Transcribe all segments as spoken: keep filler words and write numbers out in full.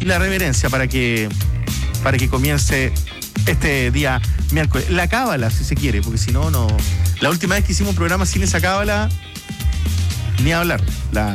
y la reverencia para que, para que comience este día miércoles. La cábala, si se quiere, porque si no, no... La última vez que hicimos un programa sin esa cábala, ni hablar. La,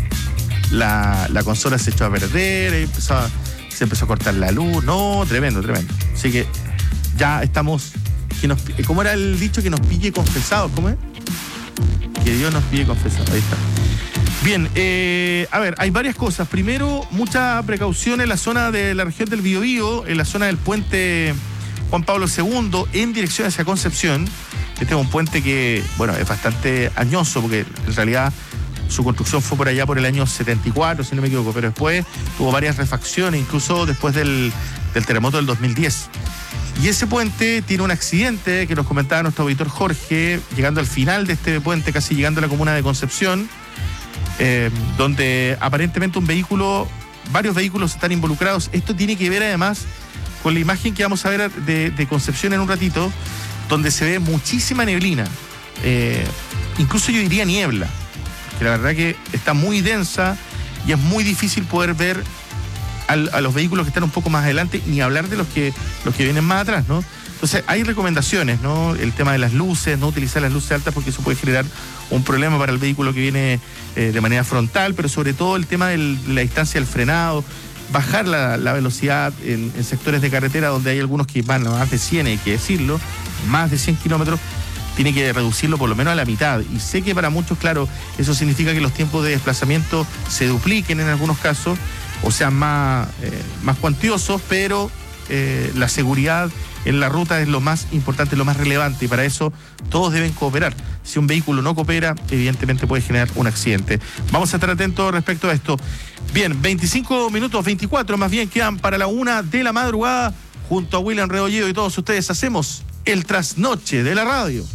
la, la consola se echó a perder, empezó a, se empezó a cortar la luz. No, tremendo, tremendo. Así que ya estamos... Que nos, ¿cómo era el dicho? Que nos pille confesados, ¿cómo es? Que Dios nos pille confesados. Ahí está. Bien, eh, a ver, hay varias cosas. Primero, mucha precaución en la zona de la región del Biobío, en la zona del puente Juan Pablo segundo, en dirección hacia Concepción. Este es un puente que, bueno, es bastante añoso, porque en realidad su construcción fue por allá por el año setenta y cuatro, si no me equivoco, pero después tuvo varias refacciones, incluso después del, del terremoto del dos mil diez. Y ese puente tiene un accidente que nos comentaba nuestro auditor Jorge, llegando al final de este puente, casi llegando a la comuna de Concepción, eh, donde aparentemente un vehículo, varios vehículos están involucrados. Esto tiene que ver además con la imagen que vamos a ver de, de Concepción en un ratito, donde se ve muchísima neblina, eh, incluso yo diría niebla, que la verdad que está muy densa y es muy difícil poder ver al, a los vehículos que están un poco más adelante, ni hablar de los que, los que vienen más atrás, ¿no? Entonces hay recomendaciones, ¿no? El tema de las luces, no utilizar las luces altas porque eso puede generar un problema para el vehículo que viene eh, de manera frontal, pero sobre todo el tema de la distancia del frenado, bajar la, la velocidad en, en sectores de carretera donde hay algunos que van a más de cien, hay que decirlo, más de cien kilómetros, tiene que reducirlo por lo menos a la mitad. Y sé que para muchos, claro, eso significa que los tiempos de desplazamiento se dupliquen en algunos casos, o sean más, eh, más cuantiosos, pero eh, la seguridad en la ruta es lo más importante, lo más relevante, y para eso todos deben cooperar. Si un vehículo no coopera, evidentemente puede generar un accidente. Vamos a estar atentos respecto a esto. Bien, veinticinco minutos, veinticuatro más bien, quedan para la una de la madrugada. Junto a William Rebolledo y todos ustedes hacemos el trasnoche de la radio.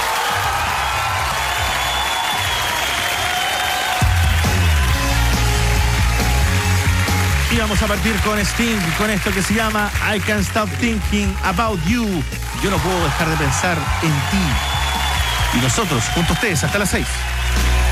Y vamos a partir con Sting, con esto que se llama I Can't Stop Thinking About You. Yo no puedo dejar de pensar en ti. Y nosotros, junto a ustedes, hasta las seis.